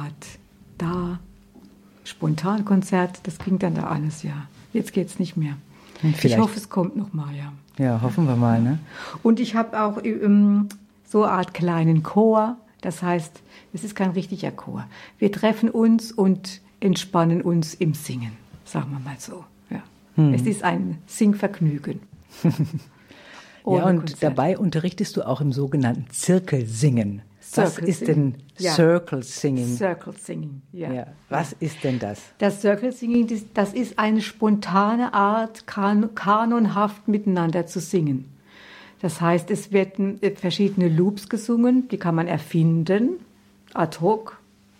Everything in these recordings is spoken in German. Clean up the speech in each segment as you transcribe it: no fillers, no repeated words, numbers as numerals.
Konzert da, Spontankonzert, das ging dann da alles, ja. Jetzt geht es nicht mehr. Ich hoffe, es kommt noch mal, ja. Ja, hoffen wir mal, ne? Und ich habe auch so eine Art kleinen Chor. Das heißt, es ist kein richtiger Chor. Wir treffen uns und entspannen uns im Singen, sagen wir mal so. Ja. Es ist ein Singvergnügen. Ja, und Konzert. Dabei unterrichtest du auch im sogenannten Zirkelsingen. Was ist denn Circle Singing? Circle Singing, ja. Ja. Was ist denn das? Das Circle Singing, das ist eine spontane Art, kanonhaft miteinander zu singen. Das heißt, es werden verschiedene Loops gesungen, die kann man erfinden, ad hoc.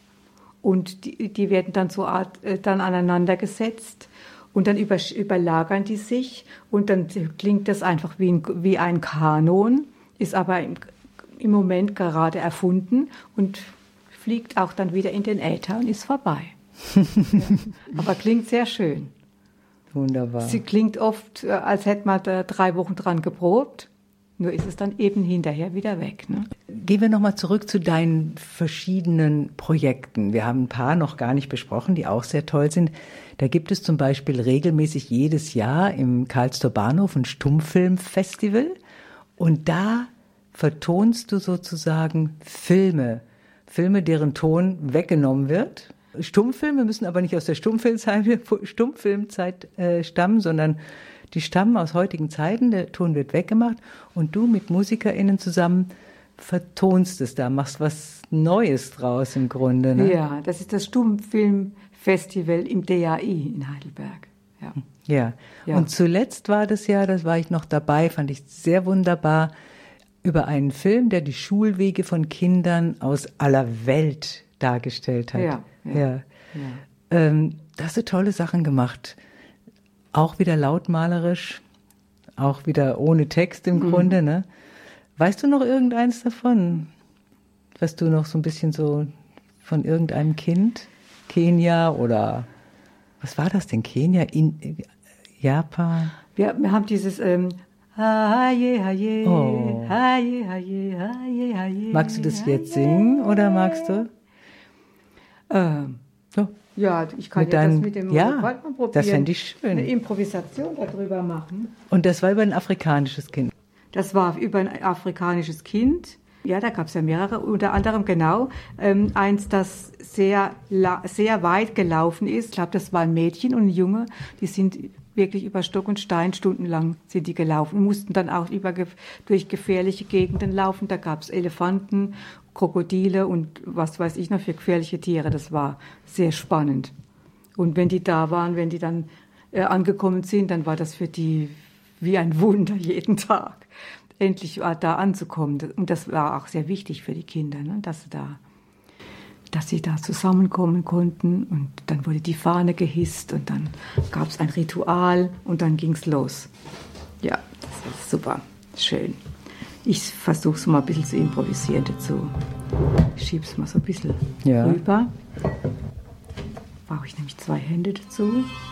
Und die werden dann so dann aneinander gesetzt. Und dann überlagern die sich. Und dann klingt das einfach wie ein Kanon, ist aber im Moment gerade erfunden und fliegt auch dann wieder in den Äther und ist vorbei. Ja. Aber klingt sehr schön. Wunderbar. Sie klingt oft, als hätte man da 3 Wochen dran geprobt. Nur ist es dann eben hinterher wieder weg. Ne? Gehen wir nochmal zurück zu deinen verschiedenen Projekten. Wir haben ein paar noch gar nicht besprochen, die auch sehr toll sind. Da gibt es zum Beispiel regelmäßig jedes Jahr im Karlstor Bahnhof ein Stummfilmfestival. Und da vertonst du sozusagen Filme, deren Ton weggenommen wird. Stummfilme müssen aber nicht aus der Stummfilmzeit stammen, sondern die stammen aus heutigen Zeiten. Der Ton wird weggemacht und du mit MusikerInnen zusammen vertonst es da, machst was Neues draus im Grunde. Ne? Ja, das ist das Stummfilmfestival im DAI in Heidelberg. Ja. Und zuletzt war da war ich noch dabei, fand ich sehr wunderbar, über einen Film, der die Schulwege von Kindern aus aller Welt dargestellt hat. Ja. Da hast du tolle Sachen gemacht. Auch wieder lautmalerisch, auch wieder ohne Text im Grunde. Ne? Weißt du noch irgendeins davon? Was du noch so ein bisschen so von irgendeinem Kind? Kenia oder was war das denn? Kenia? In Japan? Wir haben dieses Haye, haye, haye, haye, haye, haye. Magst du das jetzt singen oder magst du? So. Ja, ich kann das mit dem Rekord mal probieren. Das fände ich schön. Eine Improvisation darüber machen. Und das war über ein afrikanisches Kind? Das war über ein afrikanisches Kind. Ja, da gab es ja mehrere, unter anderem eins, das sehr weit gelaufen ist. Ich glaube, das war ein Mädchen und ein Junge. Die sind wirklich über Stock und Stein stundenlang sind die gelaufen, mussten dann auch durch gefährliche Gegenden laufen. Da gab es Elefanten, Krokodile und was weiß ich noch für gefährliche Tiere. Das war sehr spannend. Und wenn die da waren, wenn die dann angekommen sind, dann war das für die wie ein Wunder jeden Tag, endlich da anzukommen. Und das war auch sehr wichtig für die Kinder, ne? dass sie da zusammenkommen konnten. Und dann wurde die Fahne gehisst und dann gab es ein Ritual und dann ging es los. Ja, das ist super, schön. Ich versuche es mal ein bisschen zu improvisieren dazu. Ich schiebe es mal so ein bisschen rüber. Brauche ich nämlich 2 Hände dazu.